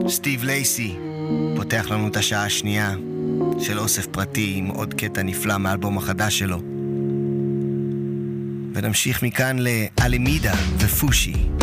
סטיב לייסי פותח לנו את השעה השנייה של אוסף פרטי עם עוד קטע נפלא מאלבום החדש שלו. ונמשיך מכאן לאלמידה ופושי.